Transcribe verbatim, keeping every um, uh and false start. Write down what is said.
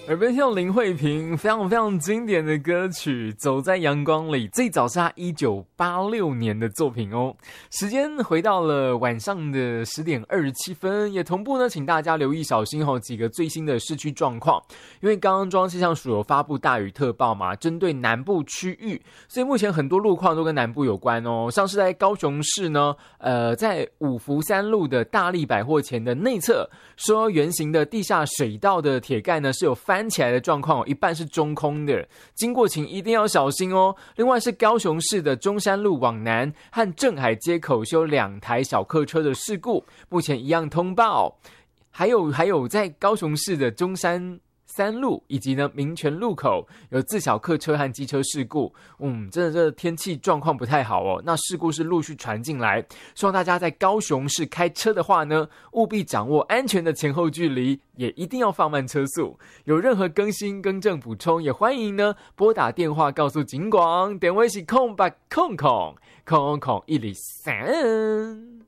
耳边听到林慧萍非常非常经典的歌曲《走在阳光里》，最早是她一九八六年的作品哦。时间回到了晚上的十点二十七分，也同步呢，请大家留意小心哦几个最新的市区状况，因为刚刚中央气象署有发布大雨特报嘛，针对南部区域，所以目前很多路况都跟南部有关哦。像是在高雄市呢，呃，在五福三路的大利百货前的内侧，说圆形的地下水道的铁盖呢是有翻起来的状况，一半是中空的，经过请一定要小心哦。另外是高雄市的中山路往南和镇海街口修两台小客车的事故，目前一样通报。还有还有在高雄市的中山三路以及呢民权路口有自小客车和机车事故，嗯，真的这天气状况不太好哦。那事故是陆续传进来，希望大家在高雄市开车的话呢，务必掌握安全的前后距离，也一定要放慢车速。有任何更新、更正、补充，也欢迎呢拨打电话告诉警广，电话是空八空空空空一零三。